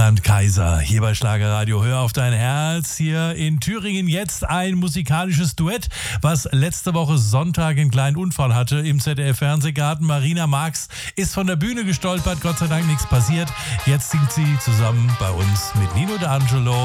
Roland Kaiser hier bei Schlagerradio. Hör auf dein Herz. Hier in Thüringen jetzt ein musikalisches Duett, was letzte Woche Sonntag einen kleinen Unfall hatte im ZDF-Fernsehgarten. Marina Marx ist von der Bühne gestolpert, Gott sei Dank nichts passiert. Jetzt singt sie zusammen bei uns mit Nino D'Angelo